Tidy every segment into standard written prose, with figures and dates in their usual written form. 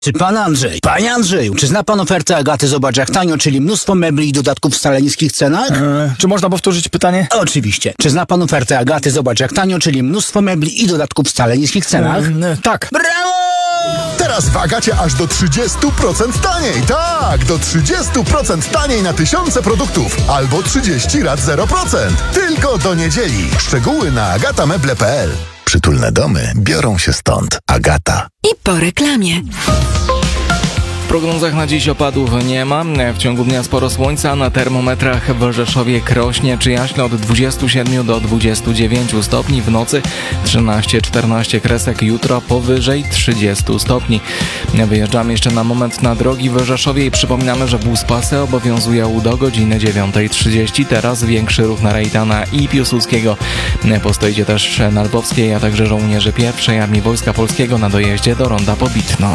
Czy pan Andrzej? Panie Andrzeju, czy zna pan ofertę Agaty Zobacz jak tanio, czyli mnóstwo mebli i dodatków w wcale niskich cenach? Czy można powtórzyć pytanie? Oczywiście. Czy zna pan ofertę Agaty Zobacz jak tanio, czyli mnóstwo mebli i dodatków w wcale niskich cenach? Tak. Brawo! Teraz w Agacie aż do 30% taniej. Tak, do 30% taniej na tysiące produktów. Albo 30 rat 0%. Tylko do niedzieli. Szczegóły na agatameble.pl. Przytulne domy biorą się stąd. Agata. I po reklamie. W prognozach na dziś opadów nie ma. W ciągu dnia sporo słońca, na termometrach w Rzeszowie, Krośnie czy Jaśle od 27 do 29 stopni, w nocy 13-14 kresek, jutro powyżej 30 stopni. Wyjeżdżamy jeszcze na moment na drogi w Rzeszowie i przypominamy, że Buspasy obowiązują do godziny 9:30. Teraz większy ruch na Rejtana i Piłsudskiego. Postoicie też na Lwowskiej, a także żołnierze pierwszej Armii Wojska Polskiego na dojeździe do ronda Pobitno.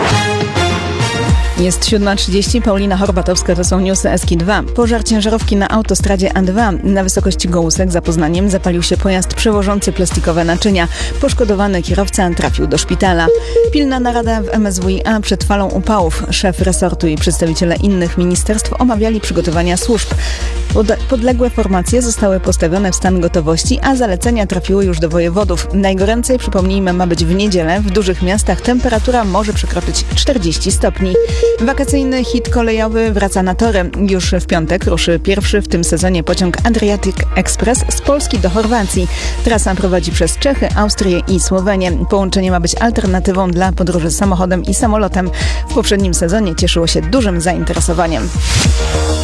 Jest 7:30, Paulina Horbatowska, to są newsy Eski2. Pożar ciężarówki na autostradzie A2. Na wysokości Gołusek za Poznaniem zapalił się pojazd przewożący plastikowe naczynia. Poszkodowany kierowca trafił do szpitala. Pilna narada w MSWiA przed falą upałów. Szef resortu i przedstawiciele innych ministerstw omawiali przygotowania służb. Podległe formacje zostały postawione w stan gotowości, a zalecenia trafiły już do wojewodów. Najgoręcej, przypomnijmy, ma być w niedzielę. W dużych miastach temperatura może przekroczyć 40 stopni. Wakacyjny hit kolejowy wraca na tory. Już w piątek ruszy pierwszy w tym sezonie pociąg Adriatic Express z Polski do Chorwacji. Trasa prowadzi przez Czechy, Austrię i Słowenię. Połączenie ma być alternatywą dla podróży samochodem i samolotem. W poprzednim sezonie cieszyło się dużym zainteresowaniem.